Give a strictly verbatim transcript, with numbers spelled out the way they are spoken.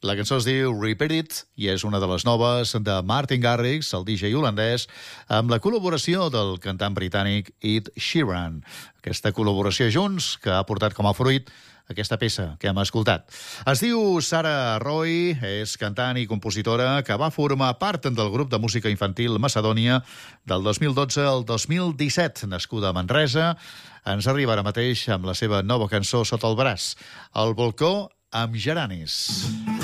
La cançó es diu Repeat It i és una de les noves de Martin Garrix, el D J holandès, amb la col·laboració del cantant britànic Ed Sheeran. Aquesta col·laboració junts que ha portat com a fruit aquesta peça que hem escoltat. Es diu Sarah Roy, és cantant i compositora que va formar part del grup de música infantil Macedònia del dos mil dotze al dos mil disset, nascuda a Manresa. Ens arriba ara mateix amb la seva nova cançó sota el braç, El balcó amb geranis.